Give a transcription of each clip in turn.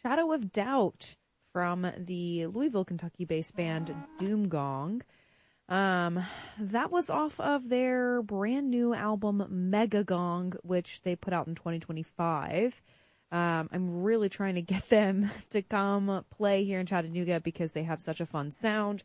Shadow of Doubt from the Louisville, Kentucky-based band Doom Gong. That was off of their brand new album Mega Gong, which they put out in 2025. I'm really trying to get them to come play here in Chattanooga because they have such a fun sound.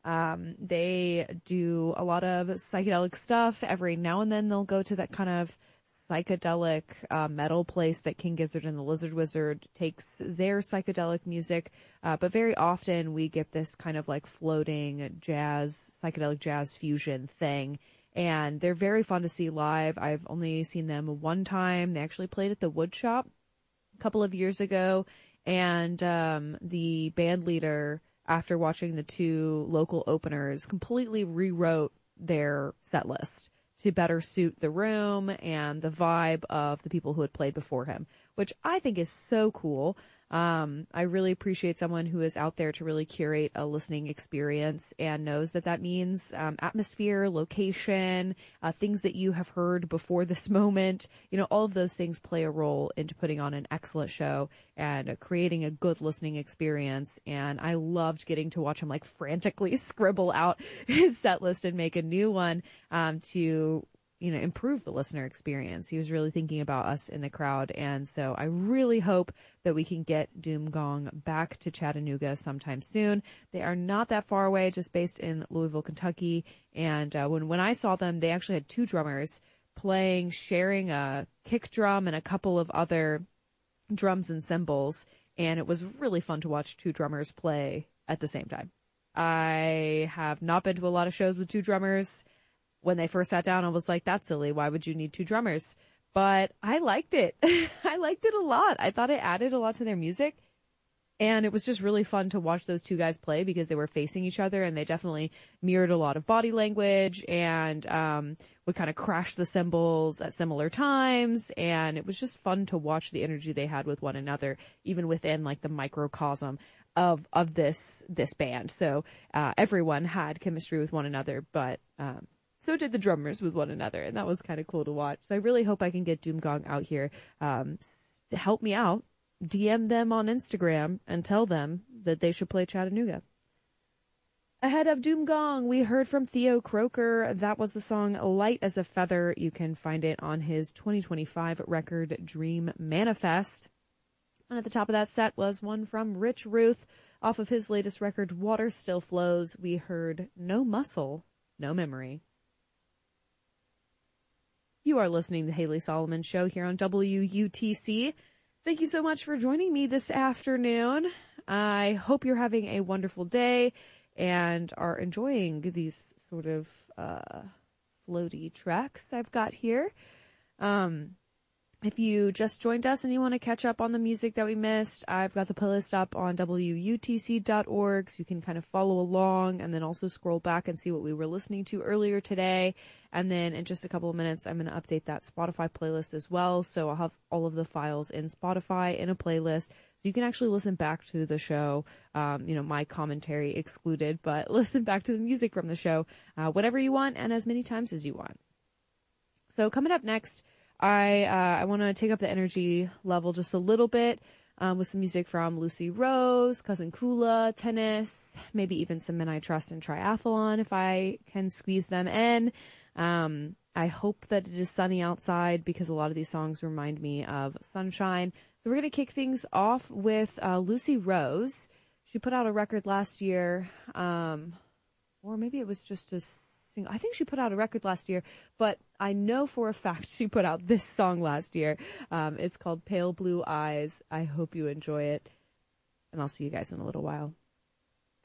They do a lot of psychedelic stuff. Every now and then they'll go to that kind of psychedelic metal place that King Gizzard and the Lizard Wizard takes their psychedelic music. But very often we get this kind of like floating jazz, psychedelic jazz fusion thing. And they're very fun to see live. I've only seen them one time. They actually played at the Wood Shop a couple of years ago. And the band leader, after watching the two local openers, completely rewrote their set list to better suit the room and the vibe of the people who had played before him, which I think is so cool. I really appreciate someone who is out there to really curate a listening experience and knows that that means atmosphere, location, things that you have heard before this moment. You know, all of those things play a role into putting on an excellent show and creating a good listening experience. And I loved getting to watch him like frantically scribble out his set list and make a new one to improve the listener experience. He was really thinking about us in the crowd. And so I really hope that we can get Doom Gong back to Chattanooga sometime soon. They are not that far away, just based in Louisville, Kentucky. And when I saw them, they actually had two drummers playing, sharing a kick drum and a couple of other drums and cymbals. And it was really fun to watch two drummers play at the same time. I have not been to a lot of shows with two drummers. When they first sat down, I was like, that's silly. Why would you need two drummers? But I liked it. I liked it a lot. I thought it added a lot to their music. And it was just really fun to watch those two guys play because they were facing each other and they definitely mirrored a lot of body language and would kind of crash the cymbals at similar times. And it was just fun to watch the energy they had with one another, even within like the microcosm of this band. So everyone had chemistry with one another, but so did the drummers with one another, and that was kind of cool to watch. So I really hope I can get Doom Gong out here to help me out. DM them on Instagram and tell them that they should play Chattanooga. Ahead of Doom Gong, we heard from Theo Croker. That was the song Light as a Feather. You can find it on his 2025 record Dream Manifest. And at the top of that set was one from Rich Ruth. Off of his latest record, Water Still Flows, we heard No Muscle, No Memory. You are listening to the Haley Solomon Show here on WUTC. Thank you so much for joining me this afternoon. I hope you're having a wonderful day and are enjoying these sort of floaty tracks I've got here. If you just joined us and you want to catch up on the music that we missed, I've got the playlist up on WUTC.org, so you can kind of follow along and then also scroll back and see what we were listening to earlier today. And then in just a couple of minutes, I'm going to update that Spotify playlist as well. So I'll have all of the files in Spotify in a playlist. So you can actually listen back to the show, my commentary excluded, but listen back to the music from the show whenever you want and as many times as you want. So coming up next, I want to take up the energy level just a little bit with some music from Lucy Rose, Cousin Kula, Tennis, maybe even some Men I Trust and Triathlon if I can squeeze them in. I hope that it is sunny outside because a lot of these songs remind me of sunshine. So we're going to kick things off with Lucy Rose. She put out a record last year, or maybe it was just a I think she put out a record last year, but I know for a fact she put out this song last year. It's called Pale Blue Eyes. I hope you enjoy it, and I'll see you guys in a little while.